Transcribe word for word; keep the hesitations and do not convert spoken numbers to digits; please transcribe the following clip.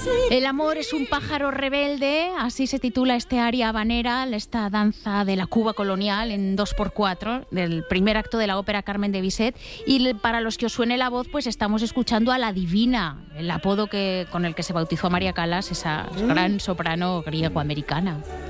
El amor es un pájaro rebelde, así se titula este aria habanera, esta danza de la Cuba colonial en dos por cuatro, del primer acto de la ópera Carmen de Bizet. Y para los que os suene la voz, pues estamos escuchando a la Divina, el apodo que, con el que se bautizó María Callas, esa gran soprano griego-americana.